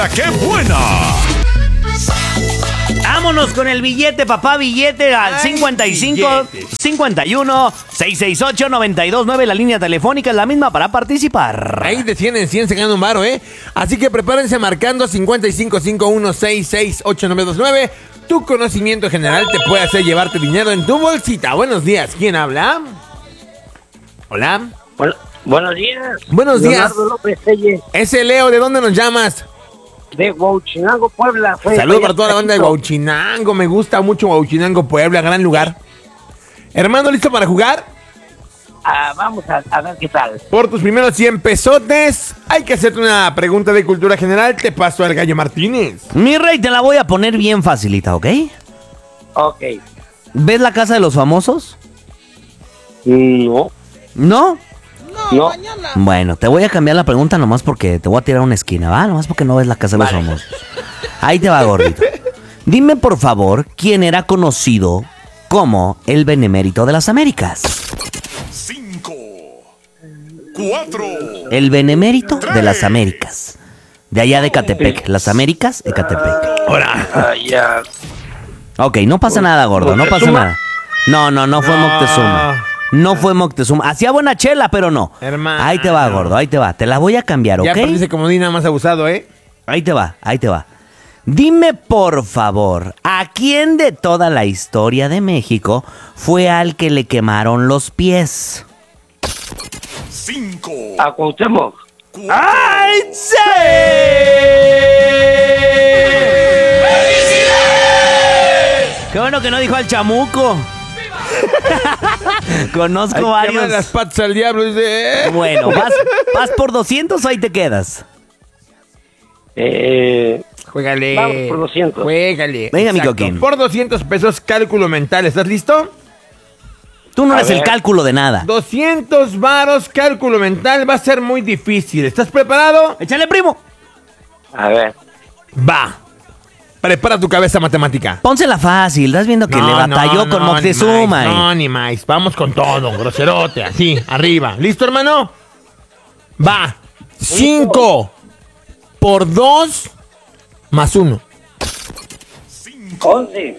¡Qué buena! Vámonos con el billete, papá, billete al 55 51 668 929. La línea telefónica es la misma para participar. Ahí de 100 en 100 se gana un varo, ¿eh? Así que prepárense marcando 55 51 668 929. Tu conocimiento general te puede hacer llevarte dinero en tu bolsita. Buenos días, ¿quién habla? Hola. Buenos días. Buenos días. Leonardo López Telles, Ese Leo, ¿de dónde nos llamas? de Huauchinango, Puebla. Saludos para toda la banda de Huauchinango. Me gusta mucho Huauchinango, Puebla, gran lugar. Hermano, ¿listo para jugar? Vamos a ver qué tal. Por tus primeros 100 pesotes, hay que hacerte una pregunta de cultura general. Te paso al Gallo Martínez. Mi rey, te la voy a poner bien facilita, ¿ok? Ok. ¿Ves la casa de los famosos? No. ¿No? No. Bueno, te voy a cambiar la pregunta nomás porque te voy a tirar una esquina, ¿va? Nomás porque no ves la casa de los Vale. famosos. Ahí te va, gordito. Dime, por favor, ¿quién era conocido como el Benemérito de las Américas? 5, 4. El Benemérito de las Américas. De allá de Ecatepec. Las Américas, Ecatepec. Ya. Ok, no pasa nada, gordo, no pasa ¿Moctezuma? nada. No fue Moctezuma. No fue Moctezuma. Hacía buena chela, pero no. Hermano. Ahí te va, gordo, ahí te va. Te la voy a cambiar, ¿ok? Ya perdiste comodín nada más abusado, ¿eh? Ahí te va. Dime, por favor, ¿a quién de toda la historia de México fue al que le quemaron los pies? 5, A Cuauhtémoc. 4. ¡Ay, sí! ¡Qué bueno que no dijo al chamuco! Conozco Hay que varios. quemar las patas al diablo, dice. Bueno, ¿vas por 200 o ahí te quedas? Juégale. Vamos por 200. Juégale. Venga, mi Exacto. coquín. Por 200 pesos, cálculo mental. ¿Estás listo? Tú no A eres el ver. cálculo de nada. 200 varos, cálculo mental. Va a ser muy difícil. ¿Estás preparado? ¡Échale, primo! A ver. Va. Prepara tu cabeza matemática. Pónsela fácil, estás viendo que le batalló con Moctezuma. Ni más. Vamos con todo, groserote. Así, arriba. ¿Listo, hermano? Va. 5 por 2 más 1. 11.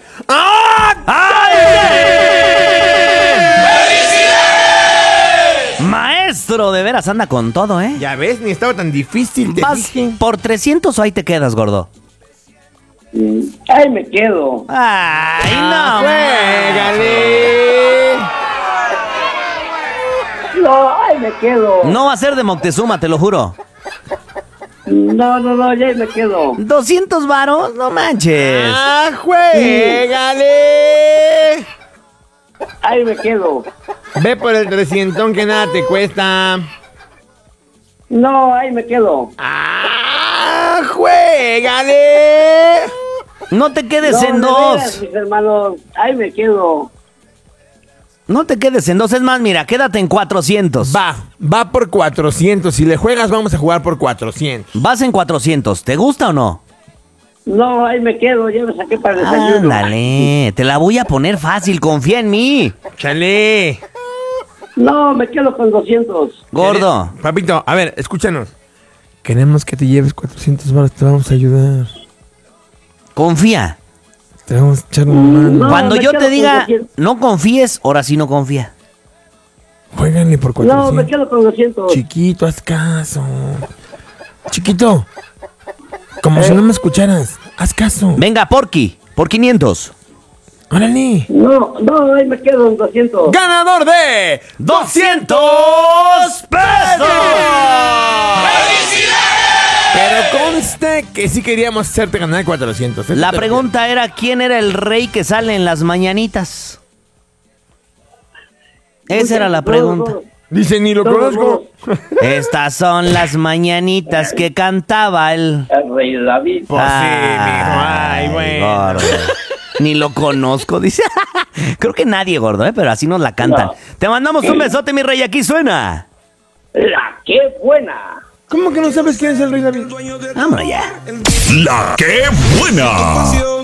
Maestro, de veras anda con todo, ¿eh? Ya ves, ni estaba tan difícil. Te ¿Vas dije. por 300 o ahí te quedas, gordo? Ahí me quedo. ¡Ay, no! ¡Juégale! No, ahí me quedo. No va a ser de Moctezuma, te lo juro. No, ya ahí me quedo. 200 varos, no manches. ¡Ah, juégale! Ahí me quedo. Ve por el 300 que nada te cuesta. No, ahí me quedo. ¡Ah, juégale! No te quedes No, en de dos. veras, mis hermanos, ahí me quedo. No te quedes en dos. Es más, mira, quédate en 400. Va por 400. Si le juegas, vamos a jugar por 400. Vas en 400. ¿Te gusta o no? No, ahí me quedo, ya me saqué para el desayuno. Ándale, te la voy a poner fácil, confía en mí. ¡Chale! No, me quedo con 200. Gordo. Papito, a ver, escúchanos. Queremos que te lleves 400 varos, te vamos a ayudar. Confía. Te vamos a echar una mano. No, Cuando me yo quedo te con diga 200. no confíes, ahora sí no confía. Juégale por 400. No, me quedo con 200. Chiquito, haz caso. Chiquito. Como si no me escucharas. Haz caso. Venga, Porky, por 500. Órale. No, ahí me quedo en 200. ¡Ganador de 200 pesos! Pero conste que sí queríamos hacerte ganar 400. ¿eh? La pregunta era, ¿quién era el rey que sale en las mañanitas? Esa era la pregunta. Dice, ni lo conozco. Estas son las mañanitas que cantaba el... El rey David. Pues sí, mijo. Ay, bueno. Gordo. Ni lo conozco, dice. Creo que nadie, gordo, pero así nos la cantan. No. Te mandamos un besote, mi rey, aquí suena. La qué buena. ¿Cómo que no sabes quién es el rey David? Vámonos ya. ¡La qué buena!